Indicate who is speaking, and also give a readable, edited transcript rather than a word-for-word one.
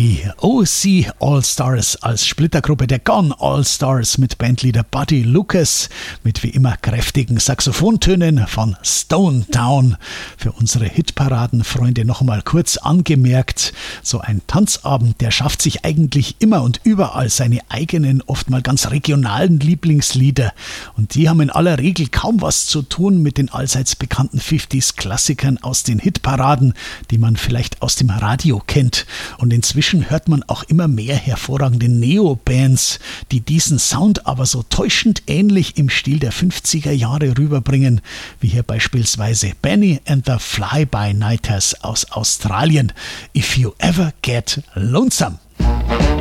Speaker 1: Die OC All-Stars als Splittergruppe der Gone All-Stars mit Bandleader Buddy Lucas mit wie immer kräftigen Saxophontönen von Stone Town. Für unsere Hitparadenfreunde noch einmal kurz angemerkt, so ein Tanzabend, der schafft sich eigentlich immer und überall seine eigenen, oft mal ganz regionalen Lieblingslieder. Und die haben in aller Regel kaum was zu tun mit den allseits bekannten 50s-Klassikern aus den Hitparaden, die man vielleicht aus dem Radio kennt. Und inzwischen hört man auch immer mehr hervorragende Neo-Bands, die diesen Sound aber so täuschend ähnlich im Stil der 50er Jahre rüberbringen, wie hier beispielsweise Benny and the Fly-By-Nighters aus Australien. If You Ever Get Lonesome.